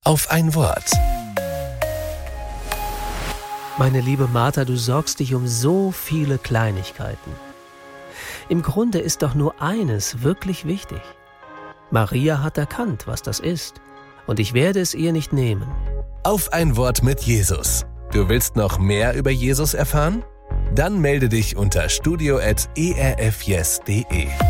Auf ein Wort. Meine liebe Martha, du sorgst dich um so viele Kleinigkeiten. Im Grunde ist doch nur eines wirklich wichtig. Maria hat erkannt, was das ist, und ich werde es ihr nicht nehmen. Auf ein Wort mit Jesus. Du willst noch mehr über Jesus erfahren? Dann melde dich unter studio@erfyes.de.